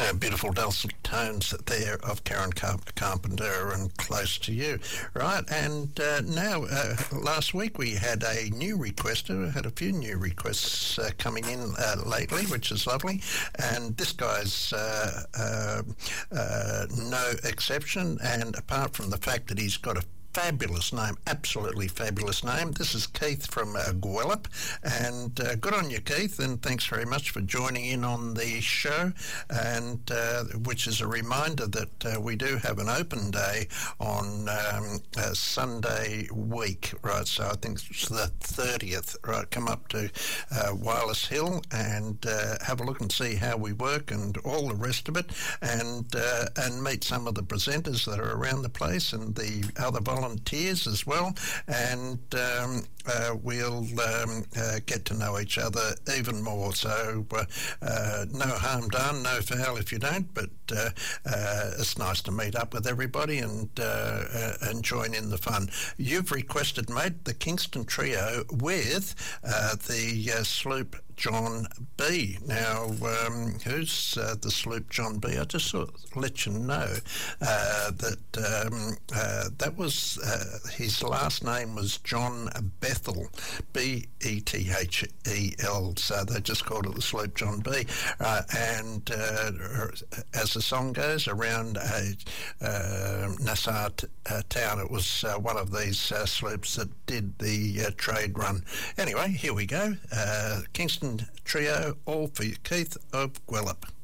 Beautiful dulcet tones there of Karen Carpenter and Close to You. Right, and now, last week we had a new requester. We had a few new requests coming in lately, which is lovely. And this guy's no exception. And apart from the fact that he's got a fabulous name, absolutely fabulous name. This is Keith from Gwelup, and good on you, Keith, and thanks very much for joining in on the show, and which is a reminder that we do have an open day on Sunday week, right? So I think it's the 30th, right? Come up to Wireless Hill and have a look and see how we work and all the rest of it, and meet some of the presenters that are around the place and the other volunteers as well, and we'll get to know each other even more. So no harm done, no foul if you don't, but it's nice to meet up with everybody and join in the fun. You've requested, mate, the Kingston Trio with the Sloop John B. Now, who's the Sloop John B? I just thought let you know that that was his last name was John Bethel, Bethel. So they just called it the Sloop John B. And as the song goes, around Nassau town, it was one of these sloops that did the trade run. Anyway, here we go. Kingston Trio, all for Keith of Gwelup.